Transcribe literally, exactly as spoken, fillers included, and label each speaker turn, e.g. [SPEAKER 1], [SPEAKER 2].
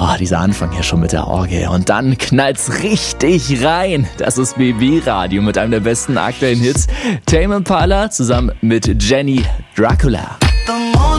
[SPEAKER 1] Oh, dieser Anfang hier schon mit der Orgel. Und dann knallt's richtig rein. Das ist B B-Radio mit einem der besten aktuellen Hits. Tame Impala zusammen mit Jenny Dracula.